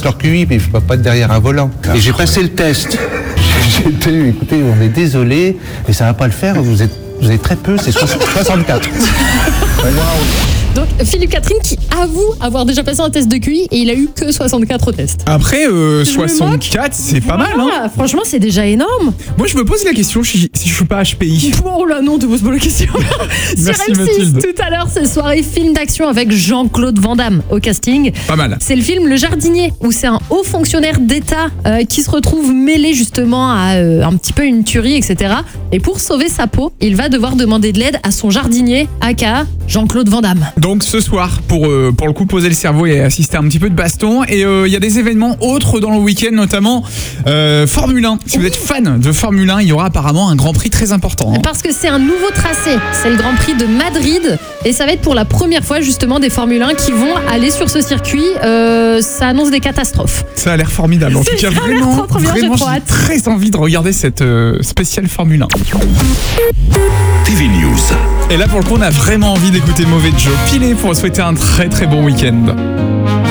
Pasteur QI, mais il ne faut pas être derrière un volant. Et j'ai passé le test. Écoutez, on est désolé, mais ça ne va pas le faire, vous êtes très peu, c'est 64. Donc Philippe Catherine qui avoue avoir déjà passé un test de QI et il a eu que 64 au test. Après, 64, c'est pas mal, hein. Franchement, c'est déjà énorme. Moi, je me pose la question si je suis pas HPI. Oh là non, tu poses pas la question. Merci, Sur M6, Mathilde. tout à l'heure, c'est soirée film d'action avec Jean-Claude Van Damme au casting. Pas mal. C'est le film Le Jardinier, où c'est un haut fonctionnaire d'État qui se retrouve mêlé justement à un petit peu une tuerie, etc. Et pour sauver sa peau, il va devoir demander de l'aide à son jardinier, aka Jean-Claude Van Damme. Donc ce soir, pour le coup poser le cerveau et assister à un petit peu de baston. Et il y a des événements autres dans le week-end, notamment Formule 1. Si vous êtes fan de Formule 1, il y aura apparemment un Grand Prix très important. Parce que c'est un nouveau tracé, c'est le Grand Prix de Madrid. Et ça va être pour la première fois justement des Formule 1 qui vont aller sur ce circuit. Ça annonce des catastrophes. Ça a l'air formidable. En tout cas, vraiment, j'ai très envie de regarder cette spéciale Formule 1. TV News. Et là, pour le coup, on a vraiment envie d'écouter Mauvais Joe Pilé pour souhaiter un très très bon week-end.